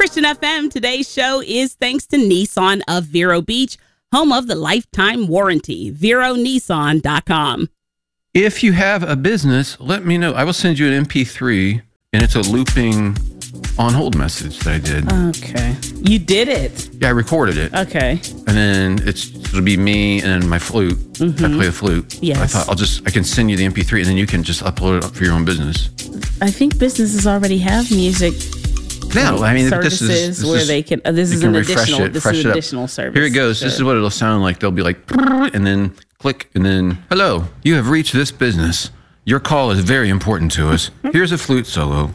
Christian FM, today's show is thanks to Nissan of Vero Beach, home of the lifetime warranty. VeroNissan.com. If you have a business, let me know. I will send you an MP3, and it's a looping on hold message that I did. Okay. You did it. Yeah, I recorded it. Okay. And then it'll be me and my flute. I play a flute. Yes. I thought I can send you the MP3, and then you can just upload it for your own business. I think businesses already have music. No, I mean, services this where is they can. This is an additional. This is an additional service. Here it goes. This is what it'll sound like. They'll be like, and then click, and then hello. You have reached this business. Your call is very important to us. Here's a flute solo.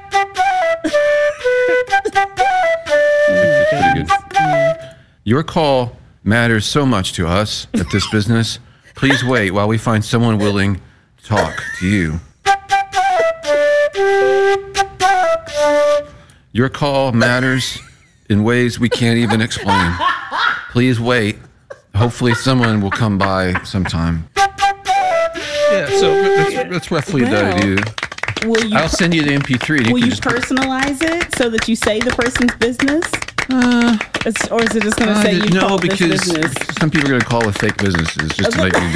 It's pretty good. Your call matters so much to us at this business. Please wait while we find someone willing to talk to you. Your call matters in ways we can't even explain. Please wait. Hopefully someone will come by sometime. Yeah, so that's roughly the idea. I'll send you the MP3. Will you personalize it so that you say the person's business? Or is it just going to say you call this business? No, because some people are going to call it fake businesses just to make you do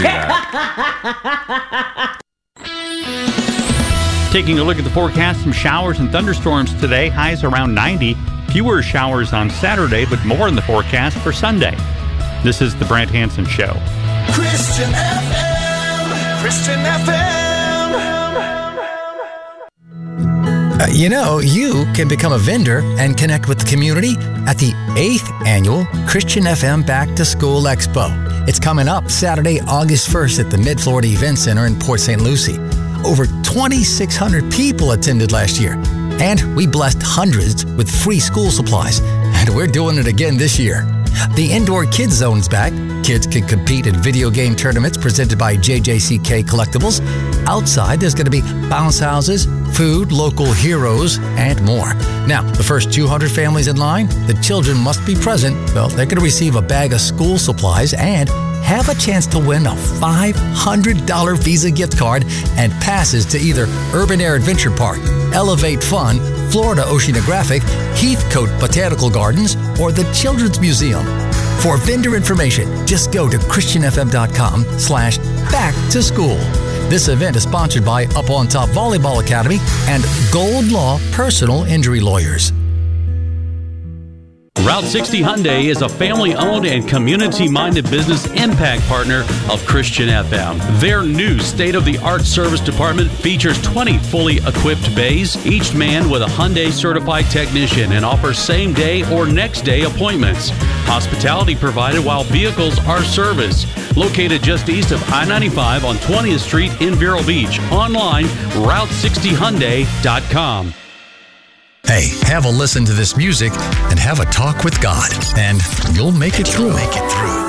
that. Taking a look at the forecast, some showers and thunderstorms today, highs around 90. Fewer showers on Saturday, but more in the forecast for Sunday. This is the Brant Hansen Show. Christian FM. Christian FM. You can become a vendor and connect with the community at the 8th Annual Christian FM Back to School Expo. It's coming up Saturday, August 1st at the Mid-Florida Event Center in Port St. Lucie. Over 2,600 people attended last year, and we blessed hundreds with free school supplies, and we're doing it again this year. The Indoor Kids Zone's back. Kids can compete in video game tournaments presented by JJCK Collectibles. Outside, there's going to be bounce houses, food, local heroes, and more. Now, the first 200 families in line, the children must be present. Well, they're going to receive a bag of school supplies and have a chance to win a $500 Visa gift card and passes to either Urban Air Adventure Park, Elevate Fun, Florida Oceanographic, Heathcote Botanical Gardens, or the Children's Museum. For vendor information, just go to christianfm.com/back-to-school. This event is sponsored by Up on Top Volleyball Academy and Gold Law Personal Injury Lawyers. Route 60 Hyundai is a family-owned and community-minded business impact partner of Christian FM. Their new state-of-the-art service department features 20 fully equipped bays, each manned with a Hyundai certified technician, and offers same-day or next-day appointments. Hospitality provided while vehicles are serviced. Located just east of I-95 on 20th Street in Vero Beach. Online, Route60Hyundai.com. Hey, have a listen to this music and have a talk with God, and you'll make it through.